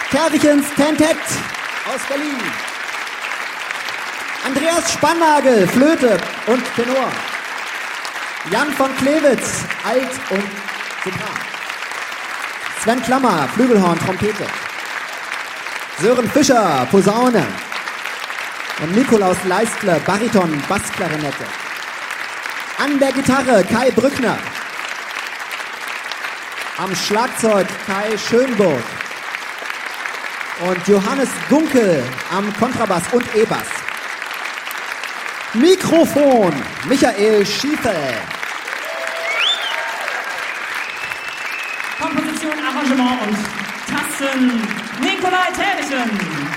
Kerrichens Tentett aus Berlin. Andreas Spannagel, Flöte und Tenor. Jan von Klewitz, Alt und Sopran. Sven Klammer, Flügelhorn, Trompete. Sören Fischer, Posaune. Und Nikolaus Leistler, Bariton, Bassklarinette. An der Gitarre Kai Brückner. Am Schlagzeug Kai Schönburg. Und Johannes Gunkel am Kontrabass und E-Bass. Mikrofon Michael Schiefel. Komposition, Arrangement und Tasten Nikolai Terrichen.